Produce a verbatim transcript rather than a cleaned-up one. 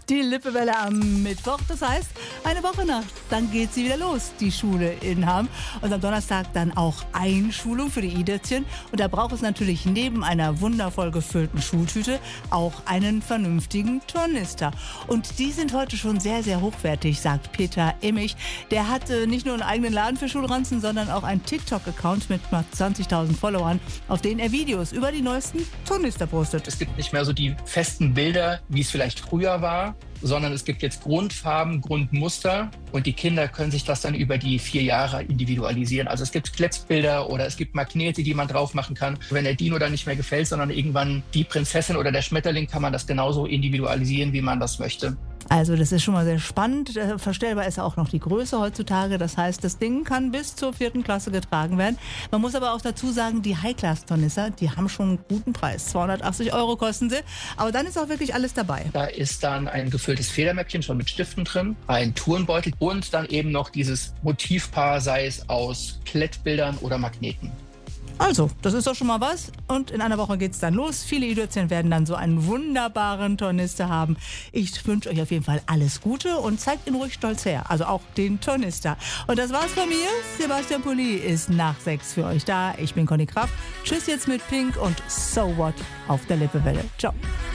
Die Lippewelle am Mittwoch, das heißt, eine Woche nach, dann geht sie wieder los, die Schule in Hamm. Und am Donnerstag dann auch Einschulung für die i-Dötzchen. Und da braucht es natürlich neben einer wundervoll gefüllten Schultüte auch einen vernünftigen Tornister. Und die sind heute schon sehr, sehr hochwertig, sagt Peter Immich. Der hat äh, nicht nur einen eigenen Laden für Schulranzen, sondern auch einen TikTok-Account mit knapp zwanzigtausend Followern, auf denen er Videos über die neuesten Tornister postet. Es gibt nicht mehr so die festen Bilder, wie es vielleicht früher war, sondern es gibt jetzt Grundfarben, Grundmuster und die Kinder können sich das dann über die vier Jahre individualisieren. Also es gibt Kletzbilder oder es gibt Magnete, die man drauf machen kann. Wenn der Dino dann nicht mehr gefällt, sondern irgendwann die Prinzessin oder der Schmetterling, kann man das genauso individualisieren, wie man das möchte. Also das ist schon mal sehr spannend. Verstellbar ist auch noch die Größe heutzutage. Das heißt, das Ding kann bis zur vierten Klasse getragen werden. Man muss aber auch dazu sagen, die High-Class-Tornister, die haben schon einen guten Preis. zweihundertachtzig Euro kosten sie. Aber dann ist auch wirklich alles dabei. Da ist dann ein gefülltes Federmäppchen schon mit Stiften drin, ein Turnbeutel und dann eben noch dieses Motivpaar, sei es aus Klettbildern oder Magneten. Also, das ist doch schon mal was. Und in einer Woche geht's dann los. Viele i-Dötzchen werden dann so einen wunderbaren Tornister haben. Ich wünsche euch auf jeden Fall alles Gute und zeigt ihn ruhig stolz her. Also auch den Tornister. Und das war's von mir. Sebastian Pulli ist nach sechs für euch da. Ich bin Conny Kraft. Tschüss jetzt mit Pink und So What auf der Lippewelle. Ciao.